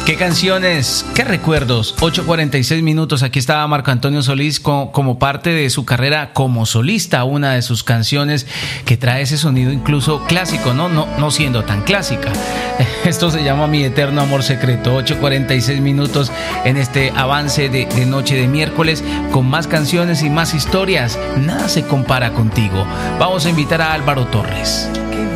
¿Qué canciones? ¿Qué recuerdos? 8:46 minutos. Aquí estaba Marco Antonio Solís como parte de su carrera como solista. Una de sus canciones que trae ese sonido incluso clásico, no siendo tan clásica. Esto se llama Mi Eterno Amor Secreto. 8:46 minutos en este avance de noche de miércoles con más canciones y más historias. Nada se compara contigo. Vamos a invitar a Álvaro Torres.